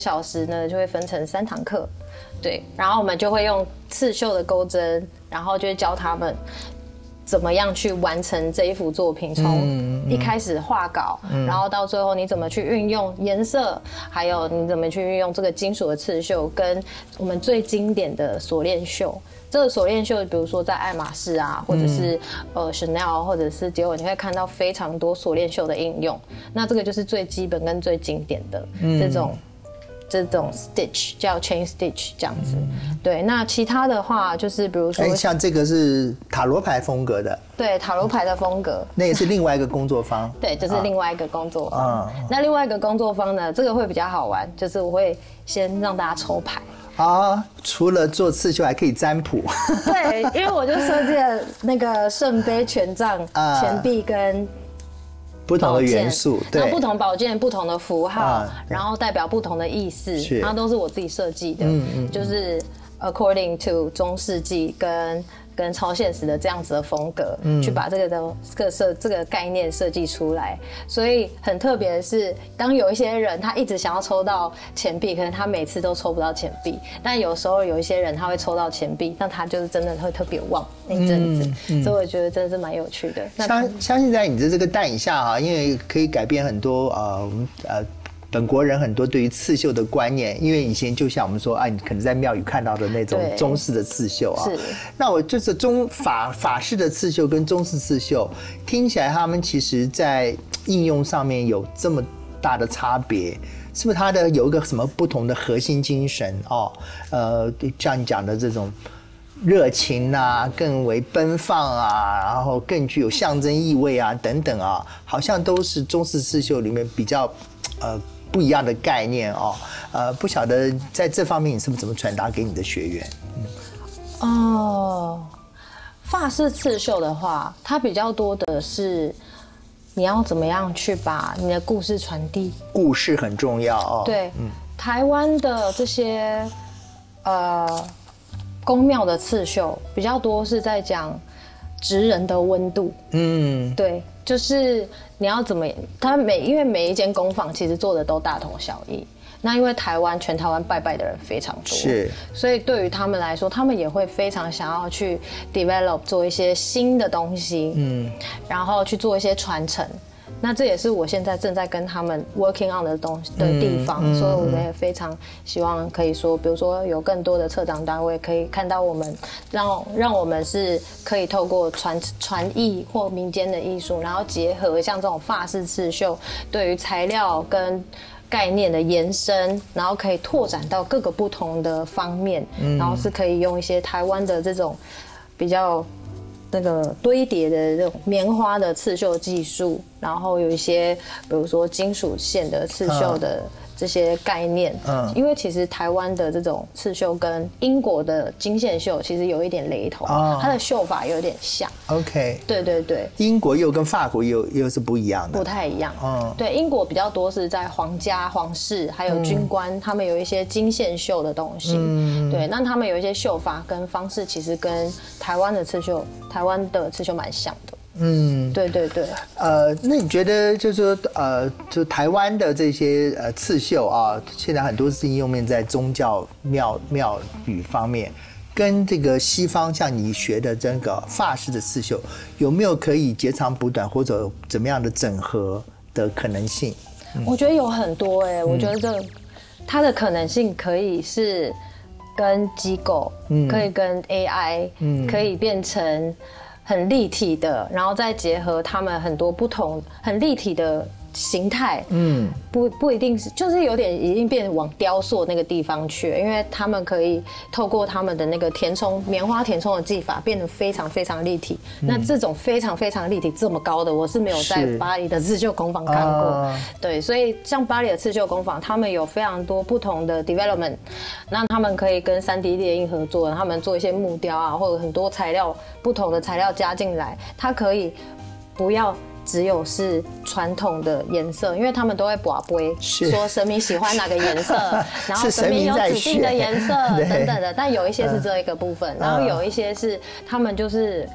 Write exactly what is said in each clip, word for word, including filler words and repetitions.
小时呢就会分成三堂课，对，然后我们就会用刺绣的钩针，然后就会教他们怎么样去完成这一幅作品，从一开始画稿，嗯、然后到最后你怎么去运用颜色，还有你怎么去运用这个金属的刺绣，跟我们最经典的锁链绣。这个锁链绣，比如说在爱马仕啊，或者是、嗯、呃 Chanel 或者是迪奥，你会看到非常多锁链绣的应用。那这个就是最基本跟最经典的这种。嗯这种 stitch 叫 chain stitch 这样子，嗯、对。那其他的话就是比如说， 哎，像这个是塔罗牌风格的， 对，塔罗牌的风格， 那也是另外一个工作坊， 对，就是另外一个工作坊。啊、那另外一个工作坊呢，这个会比较好玩，就是我会先让大家抽牌。啊， 除了做刺绣还可以占卜。 对，因为我就设计了那个圣杯、权杖、啊、钱币跟。 不同的元素，对， 然后不同宝剑、不同的符号，啊、然后代表不同的意思，然后都是我自己设计的，嗯嗯，就是 according to 中世纪跟跟超现实的这样子的风格，嗯、去把这个的这个设这个概念设计出来。所以很特别的是，当有一些人他一直想要抽到钱币，可能他每次都抽不到钱币，但有时候有一些人他会抽到钱币，那他就是真的会特别旺那一阵子，嗯嗯、所以我觉得真的是蛮有趣的。 相相信在你的这个带领下啊，因为可以改变很多呃呃。本国人很多对于刺绣的观念，因为以前就像我们说啊，你可能在庙宇看到的那种中式的刺绣啊，那我就是中法法式的刺绣跟中式刺绣，听起来他们其实在应用上面有这么大的差别，是不是它的有一个什么不同的核心精神哦？呃，像你讲的这种热情啊，更为奔放啊，然后更具有象征意味啊，等等啊，好像都是中式刺绣里面比较呃。不一样的概念哦，呃，不晓得在这方面你是不是怎么传达给你的学员？ 嗯、哦，法式刺绣的话，它比较多的是你要怎么样去把你的故事传递， 故事很重要哦。 对，嗯、台湾的这些呃宫庙的刺绣比较多是在讲职人的温度，嗯，对。就是你要怎么，他每因为每一间工坊其实做的都大同小异。那因为台湾全台湾拜拜的人非常多， 是， 所以对于他们来说，他们也会非常想要去 develop 做一些新的东西，嗯，然后去做一些传承。那这也是我现在正在跟他们 working on 的东西的地方，嗯嗯、所以我们也非常希望可以说，比如说有更多的策展单位可以看到我们，让让我们是可以透过传传艺或民间的艺术，然后结合像这种法式刺绣对于材料跟概念的延伸，然后可以拓展到各个不同的方面，嗯、然后是可以用一些台湾的这种比较。那个堆叠的这种棉花的刺绣技术，然后有一些比如说金属线的刺绣的这些概念，嗯，因为其实台湾的这种刺绣跟英国的金线绣其实有一点雷同，哦、它的绣法有点像。OK， 对对对， 英国又跟法国又又是不一样的， 不太一样。嗯，对，英国比较多是在皇家、皇室还有军官，嗯、他们有一些金线绣的东西。嗯，对，那他们有一些绣法跟方式，其实跟台湾的刺绣、台湾的刺绣蛮像的。嗯，对对对。 呃，那你觉得就是说，呃，就台湾的这些呃刺绣啊，现在很多是应用面在宗教庙庙宇方面，跟这个西方像你学的这个法式的刺绣，有没有可以截长补短或者怎么样的整合的可能性？ 嗯、我觉得有很多哎、欸，我觉得这它的可能性可以是跟机构，嗯、可以跟 A I，嗯、可以变成。很立体的，然后再结合他们很多不同很立体的形态，嗯，不不一定是，就是有点已经变往雕塑那个地方去了，因为他们可以透过他们的那个填充棉花填充的技法，变得非常非常立体。嗯、那这种非常非常立体这么高的，我是没有在巴黎的刺绣工坊看过。啊、对，所以像巴黎的刺绣工坊，他们有非常多不同的 development， 那他们可以跟 三 D 列印合作，他们做一些木雕啊，或者很多材料不同的材料加进来，它可以不要。只有是传统的颜色，因为他们都会拔杯说神明喜欢哪个颜色，然后神明有指定的颜色等等的。但有一些是这一个部分，然后有一些是他们就是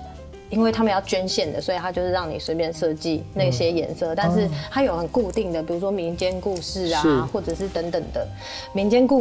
因为他们要捐献的，所以他就是让你随便设计那些颜色，嗯、但是它有很固定的，比如说民间故事啊，或者是等等的民间故